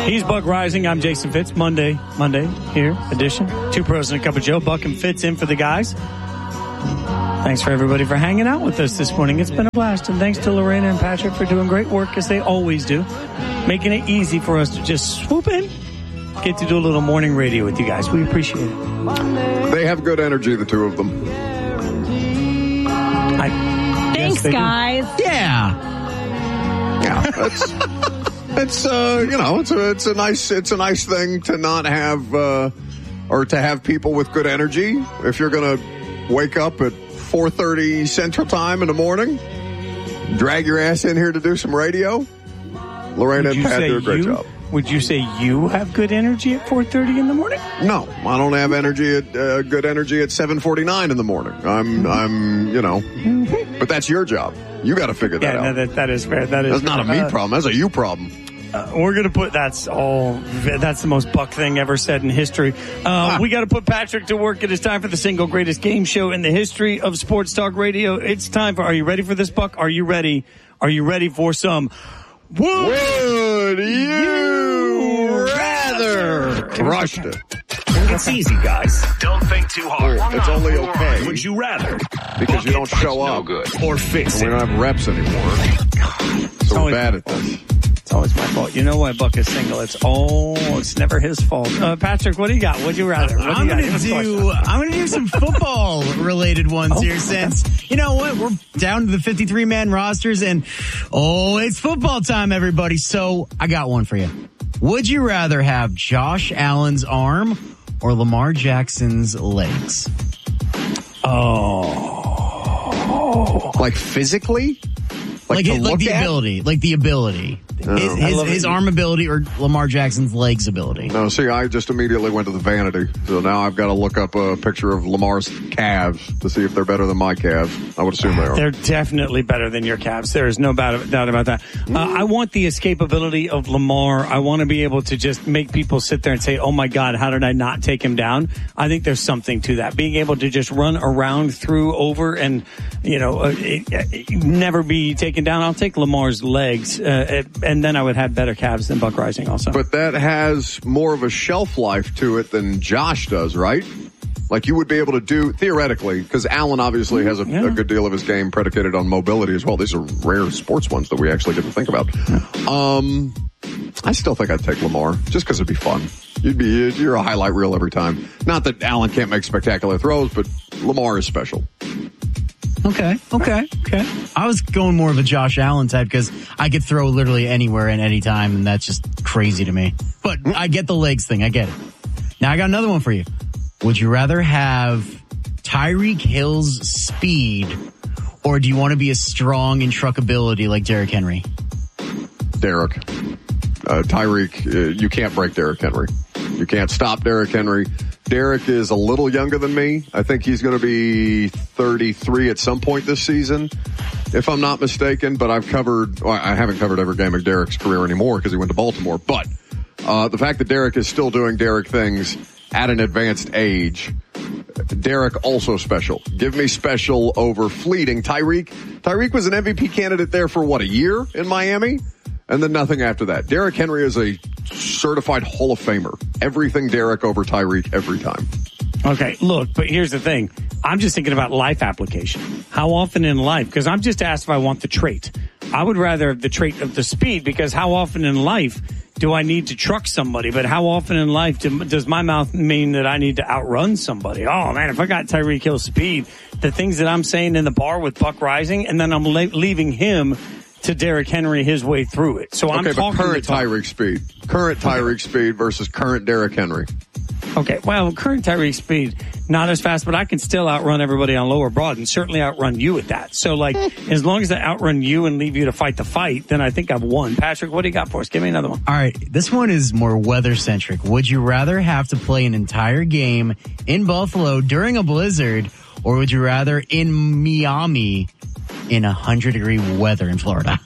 He's Buck Rising. I'm Jason Fitz. Monday here, edition. Two pros and a cup of Joe. Buck and Fitz in for the guys. Thanks for everybody for hanging out with us this morning. It's been a blast. And thanks to Lorena and Patrick for doing great work, as they always do. Making it easy for us to just swoop in. Get to do a little morning radio with you guys. We appreciate it. They have good energy, the two of them. Thanks, guys. Do. Yeah, it's a nice thing to not have or to have people with good energy. If you're going to wake up at 4:30 Central Time in the morning, drag your ass in here to do some radio. Lorena and Pat do a great job. Would you say you have good energy at 4:30 in the morning? No, I don't have energy at good energy at 7:49 in the morning. But that's your job. You got to figure that out. No, that is fair. That's not a me problem. That's a you problem. We're going to put that's the most Buck thing ever said in history. We got to put Patrick to work. It is time for the single greatest game show in the history of sports talk radio. It's time for, are you ready for this, Buck? Are you ready? Are you ready for some Would you rather? Crushed it. It's easy, guys. Don't think too hard. It's only okay. Would you rather? Because you don't show up. No good. Or fix We it. don't have reps anymore. So we're bad at this. It's always my fault. You know why Buck is single? It's never his fault. Patrick, what do you got? Would you rather? I'm gonna do some football related ones here, since you know what, we're down to the 53-man rosters, and it's football time, everybody. So I got one for you. Would you rather have Josh Allen's arm or Lamar Jackson's legs? Like physically? Like the ability. His arm ability or Lamar Jackson's legs ability? No, see, I just immediately went to the vanity. So now I've got to look up a picture of Lamar's calves to see if they're better than my calves. I would assume they are. They're definitely better than your calves. There is no doubt about that. I want the escapability of Lamar. I want to be able to just make people sit there and say, oh my God, how did I not take him down? I think there's something to that. Being able to just run around, through, over, and, never be taken down. I'll take Lamar's legs, and then I would have better calves than Buck Rising also. But that has more of a shelf life to it than Josh does, right? Like you would be able to do, theoretically, because Allen obviously has a good deal of his game predicated on mobility as well. These are rare sports ones that we actually get to think about. I still think I'd take Lamar, just because it'd be fun. You're a highlight reel every time. Not that Allen can't make spectacular throws, but Lamar is special. Okay. I was going more of a Josh Allen type because I could throw literally anywhere and any time, and that's just crazy to me. But I get the legs thing. I get it. Now I got another one for you. Would you rather have Tyreek Hill's speed, or do you want to be as strong in truckability like Derrick Henry? Derrick. Tyreek, you can't break Derrick Henry. You can't stop Derrick Henry. Derrick is a little younger than me. I think he's going to be 33 at some point this season, if I'm not mistaken. But I haven't covered every game of Derrick's career anymore because he went to Baltimore. But the fact that Derrick is still doing Derrick things at an advanced age, Derrick also special. Give me special over fleeting. Tyreek was an MVP candidate there for a year in Miami? And then nothing after that. Derrick Henry is a certified Hall of Famer. Everything Derrick over Tyreek every time. Okay, look, but here's the thing. I'm just thinking about life application. How often in life? Because I'm just asked if I want the trait. I would rather have the trait of the speed, because how often in life do I need to truck somebody? But how often in life does my mouth mean that I need to outrun somebody? Oh, man, if I got Tyreek Hill's speed, the things that I'm saying in the bar with Buck Rising, and then I'm leaving him to Derrick Henry his way through it. So I'm talking current Tyreek speed. Current Tyreek speed versus current Derrick Henry. Okay, well, current Tyreek speed, not as fast, but I can still outrun everybody on lower broad and certainly outrun you at that. So, as long as I outrun you and leave you to fight the fight, then I think I've won. Patrick, what do you got for us? Give me another one. All right, this one is more weather-centric. Would you rather have to play an entire game in Buffalo during a blizzard, or would you rather in Miami in 100-degree weather in Florida?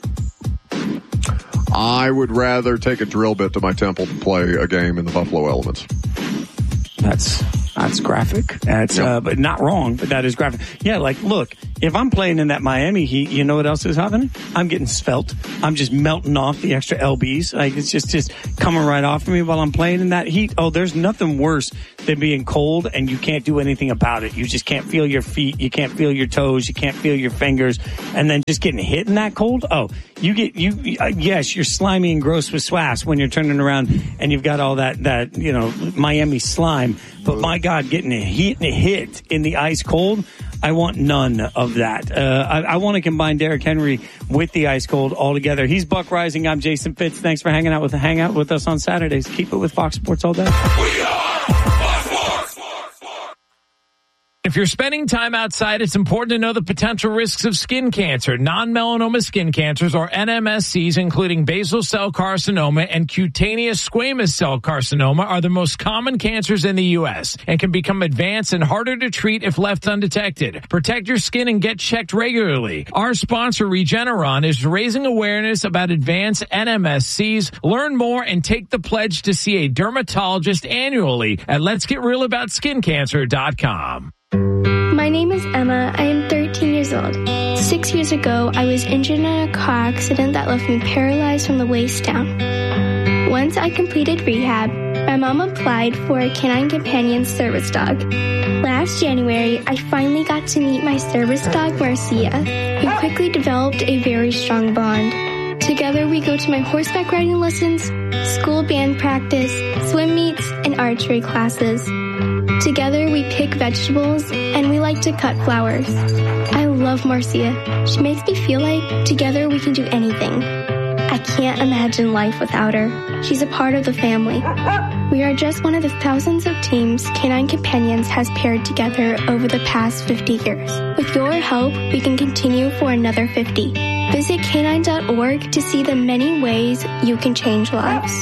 I would rather take a drill bit to my temple to play a game in the Buffalo elements. That's graphic. That's but not wrong, but that is graphic. Yeah, like, look, if I'm playing in that Miami Heat, you know what else is happening? I'm getting svelte. I'm just melting off the extra lbs. Like, it's just coming right off of me while I'm playing in that heat. Oh, there's nothing worse than being cold and you can't do anything about it. You just can't feel your feet. You can't feel your toes. You can't feel your fingers. And then just getting hit in that cold. Oh, yes, you're slimy and gross with swass when you're turning around and you've got all that, you know, Miami slime. But my God, getting hit in the ice cold, I want none of that. I want to combine Derrick Henry with the ice cold all together. He's Buck Rising. I'm Jason Fitz. Thanks for hanging out with us on Saturdays. Keep it with Fox Sports all day. We are Fox Sports. If you're spending time outside, it's important to know the potential risks of skin cancer. Non-melanoma skin cancers, or NMSCs, including basal cell carcinoma and cutaneous squamous cell carcinoma, are the most common cancers in the U.S. and can become advanced and harder to treat if left undetected. Protect your skin and get checked regularly. Our sponsor, Regeneron, is raising awareness about advanced NMSCs. Learn more and take the pledge to see a dermatologist annually at letsgetrealaboutSkinCancer.com. My name is Emma. I am 13 years old. 6 years ago, I was injured in a car accident that left me paralyzed from the waist down. Once I completed rehab, my mom applied for a Canine Companion service dog. Last January, I finally got to meet my service dog, Marcia. We quickly developed a very strong bond. Together, we go to my horseback riding lessons, school band practice, swim meets, and archery classes. Together, we pick vegetables, and we like to cut flowers. I love Marcia. She makes me feel like together we can do anything. I can't imagine life without her. She's a part of the family. We are just one of the thousands of teams Canine Companions has paired together over the past 50 years. With your help, we can continue for another 50. Visit canine.org to see the many ways you can change lives.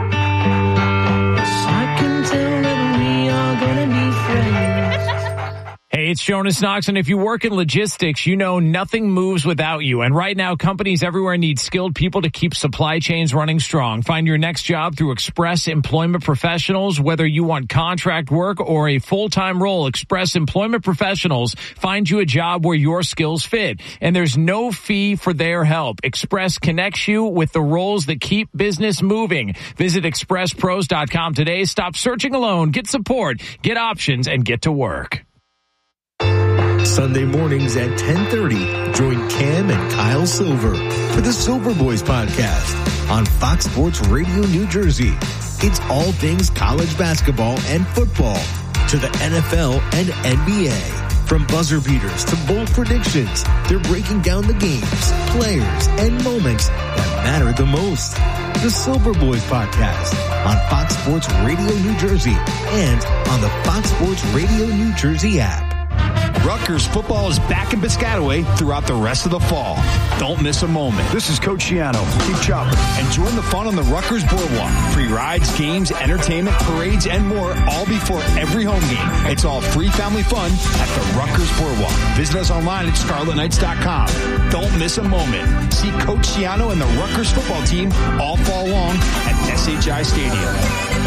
Hey, it's Jonas Knox, and if you work in logistics, you know nothing moves without you. And right now, companies everywhere need skilled people to keep supply chains running strong. Find your next job through Express Employment Professionals. Whether you want contract work or a full-time role, Express Employment Professionals find you a job where your skills fit. And there's no fee for their help. Express connects you with the roles that keep business moving. Visit expresspros.com today. Stop searching alone. Get support, get options, and get to work. Sunday mornings at 10:30, join Cam and Kyle Silver for the Silver Boys podcast on Fox Sports Radio New Jersey. It's all things college basketball and football to the NFL and NBA. From buzzer beaters to bold predictions, they're breaking down the games, players, and moments that matter the most. The Silver Boys podcast on Fox Sports Radio New Jersey and on the Fox Sports Radio New Jersey app. Rutgers football is back in Piscataway throughout the rest of the fall. Don't miss a moment. This is Coach Schiano. Keep chopping. And join the fun on the Rutgers Boardwalk. Free rides, games, entertainment, parades, and more, all before every home game. It's all free family fun at the Rutgers Boardwalk. Visit us online at ScarletKnights.com. Don't miss a moment. See Coach Schiano and the Rutgers football team all fall long at SHI Stadium.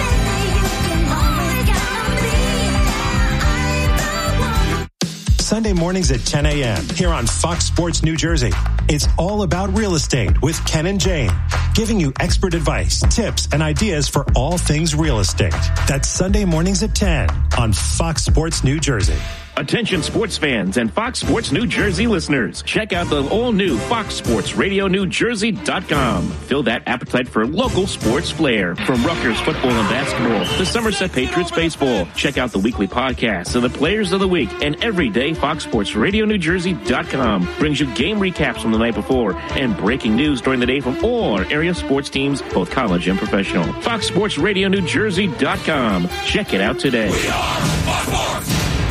Sunday mornings at 10 a.m. here on Fox Sports New Jersey. It's all about real estate with Ken and Jane, giving you expert advice, tips, and ideas for all things real estate. That's Sunday mornings at 10 on Fox Sports New Jersey. Attention sports fans and Fox Sports New Jersey listeners. Check out the all-new Fox Sports Radio New Jersey.com. Fill that appetite for local sports flair. From Rutgers football and basketball to Somerset Patriots baseball. Check out the weekly podcasts of the players of the week. And every day, Fox Sports Radio New Jersey.com brings you game recaps from the night before and breaking news during the day from all our area sports teams, both college and professional. Fox Sports Radio New Jersey.com. Check it out today. We are Fox Sports.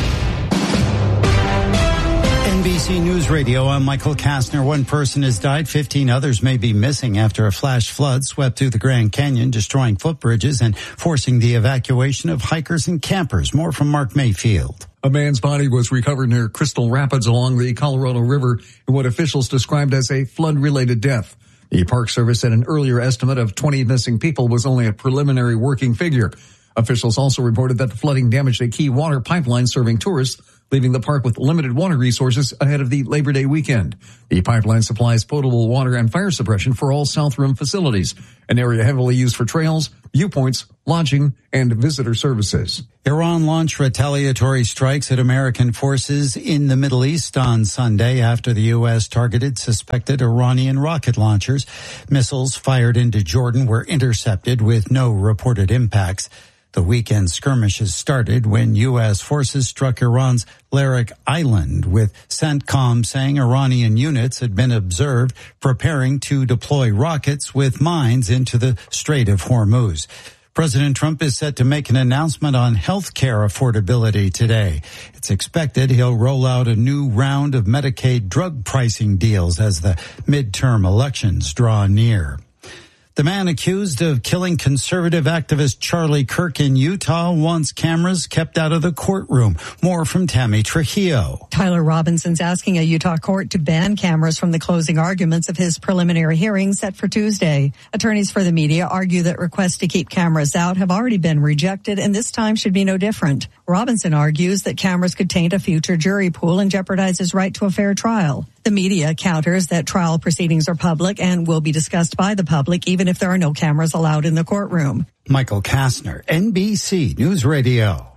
NBC News Radio, I'm Michael Kastner. One person has died, 15 others may be missing after a flash flood swept through the Grand Canyon, destroying footbridges and forcing the evacuation of hikers and campers. More from Mark Mayfield. A man's body was recovered near Crystal Rapids along the Colorado River in what officials described as a flood-related death. The Park Service said an earlier estimate of 20 missing people was only a preliminary working figure. Officials also reported that the flooding damaged a key water pipeline serving tourists, leaving the park with limited water resources ahead of the Labor Day weekend. The pipeline supplies potable water and fire suppression for all South Rim facilities, an area heavily used for trails, viewpoints, lodging, and visitor services. Iran launched retaliatory strikes at American forces in the Middle East on Sunday after the U.S. targeted suspected Iranian rocket launchers. Missiles fired into Jordan were intercepted with no reported impacts. The weekend skirmishes started when U.S. forces struck Iran's Larak Island, with CENTCOM saying Iranian units had been observed preparing to deploy rockets with mines into the Strait of Hormuz. President Trump is set to make an announcement on health care affordability today. It's expected he'll roll out a new round of Medicaid drug pricing deals as the midterm elections draw near. The man accused of killing conservative activist Charlie Kirk in Utah wants cameras kept out of the courtroom. More from Tammy Trujillo. Tyler Robinson's asking a Utah court to ban cameras from the closing arguments of his preliminary hearing set for Tuesday. Attorneys for the media argue that requests to keep cameras out have already been rejected, and this time should be no different. Robinson argues that cameras could taint a future jury pool and jeopardize his right to a fair trial. The media counters that trial proceedings are public and will be discussed by the public, even if there are no cameras allowed in the courtroom. Michael Kastner, NBC News Radio.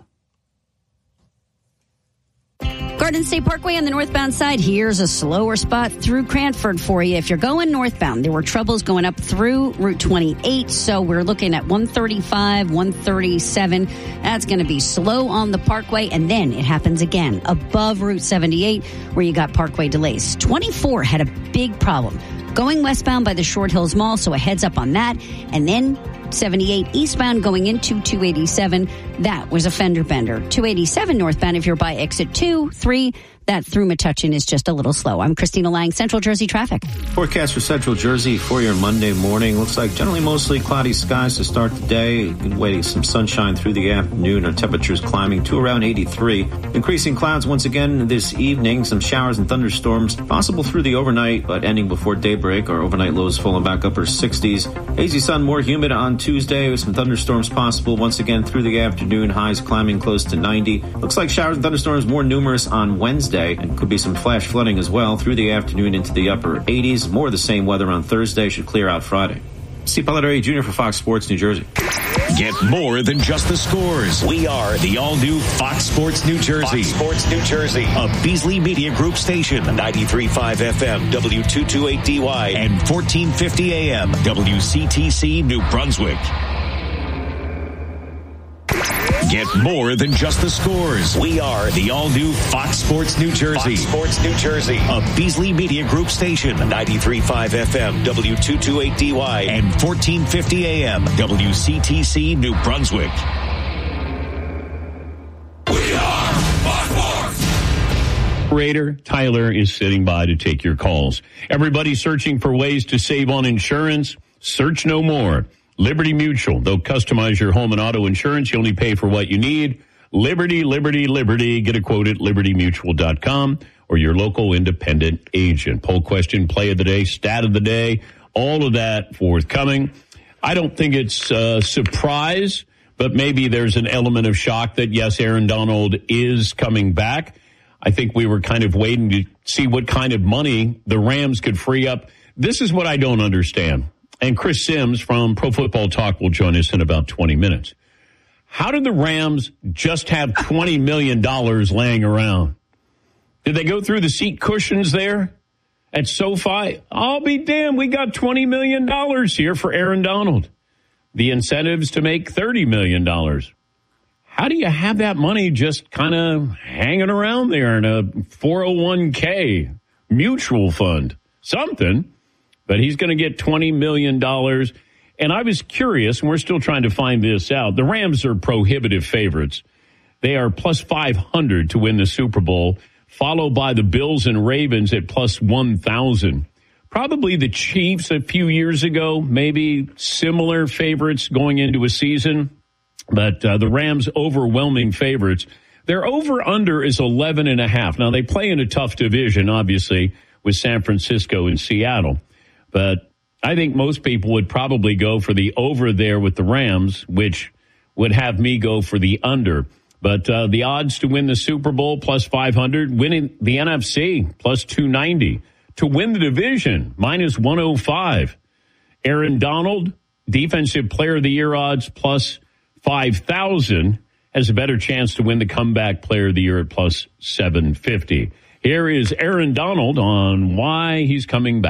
Garden State Parkway on the northbound side. Here's a slower spot through Cranford for you. If you're going northbound, there were troubles going up through Route 28. So we're looking at 135, 137. That's going to be slow on the Parkway. And then it happens again above Route 78 where you got Parkway delays. 24 had a big problem going westbound by the Short Hills Mall. So a heads up on that. And then 78 eastbound going into 287. That was a fender bender. 287 northbound if you're by exit 2, 3. That through Metuchen is just a little slow. I'm Christina Lang, Central Jersey Traffic. Forecast for Central Jersey for your Monday morning. Looks like generally mostly cloudy skies to start the day. Good way to get some sunshine through the afternoon. Our temperatures climbing to around 83. Increasing clouds once again this evening. Some showers and thunderstorms possible through the overnight, but ending before daybreak. Our overnight lows falling back upper 60s. Hazy sun, more humid on Tuesday with some thunderstorms possible once again through the afternoon. Highs climbing close to 90. Looks like showers and thunderstorms more numerous on Wednesday. And could be some flash flooding as well through the afternoon into the upper 80s. More of the same weather on Thursday. Should clear out Friday. Steve Palladari Jr. for Fox Sports New Jersey. Get more than just the scores. We are the all-new Fox Sports New Jersey. Fox Sports New Jersey. A Beasley Media Group station. 93.5 FM, W228DY, and 1450 AM, WCTC New Brunswick. Get more than just the scores. We are the all-new Fox Sports New Jersey. Fox Sports New Jersey. A Beasley Media Group station. 93.5 FM, W228DY, and 1450 AM, WCTC New Brunswick. We are Fox Sports. Operator Tyler is sitting by to take your calls. Everybody searching for ways to save on insurance? Search no more. Liberty Mutual. They'll customize your home and auto insurance. You only pay for what you need. Liberty, Liberty, Liberty. Get a quote at libertymutual.com or your local independent agent. Poll question, play of the day, stat of the day, all of that forthcoming. I don't think it's a surprise, but maybe there's an element of shock that, yes, Aaron Donald is coming back. I think we were kind of waiting to see what kind of money the Rams could free up. This is what I don't understand. And Chris Sims from Pro Football Talk will join us in about 20 minutes. How did the Rams just have $20 million laying around? Did they go through the seat cushions there at SoFi? I'll be damned. We got $20 million here for Aaron Donald. The incentives to make $30 million. How do you have that money just kind of hanging around there in a 401k mutual fund? Something. But he's going to get $20 million. And I was curious, and we're still trying to find this out. The Rams are prohibitive favorites. They are plus 500 to win the Super Bowl, followed by the Bills and Ravens at plus 1,000. Probably the Chiefs a few years ago, maybe similar favorites going into a season. But the Rams overwhelming favorites. Their over-under is 11.5. Now, they play in a tough division, obviously, with San Francisco and Seattle. But I think most people would probably go for the over there with the Rams, which would have me go for the under. But the odds to win the Super Bowl, plus 500. Winning the NFC, plus 290. To win the division, minus 105. Aaron Donald, Defensive Player of the Year odds, plus 5,000. Has a better chance to win the Comeback Player of the Year at plus 750. Here is Aaron Donald on why he's coming back.